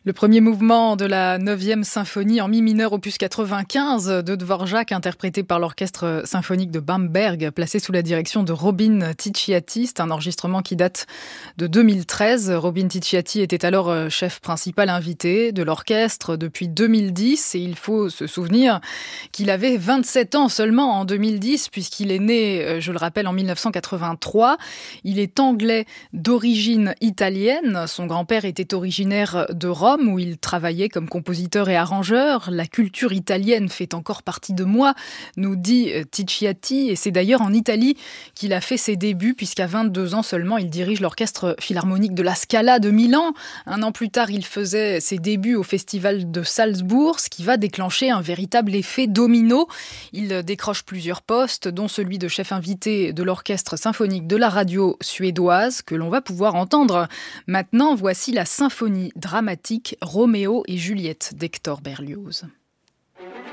Le premier mouvement de la 9e symphonie en mi mineur opus 95 de Dvorak, interprété par l'orchestre symphonique de Bamberg, placé sous la direction de Robin Ticciati. C'est un enregistrement qui date de 2013. Robin Ticciati était alors chef principal invité de l'orchestre depuis 2010 et il faut se souvenir qu'il avait 27 ans seulement en 2010 puisqu'il est né, je le rappelle, en 1983. Il est anglais d'origine italienne. Son grand-père était originaire de Rome, où il travaillait comme compositeur et arrangeur. La culture italienne fait encore partie de moi, nous dit Ticciati. Et c'est d'ailleurs en Italie qu'il a fait ses débuts, puisqu'à 22 ans seulement, il dirige l'orchestre philharmonique de la Scala de Milan. Un an plus tard, il faisait ses débuts au festival de Salzbourg, ce qui va déclencher un véritable effet domino. Il décroche plusieurs postes, dont celui de chef invité de l'orchestre symphonique de la radio suédoise, que l'on va pouvoir entendre. Maintenant, voici la symphonie dramatique Roméo et Juliette d'Hector Berlioz.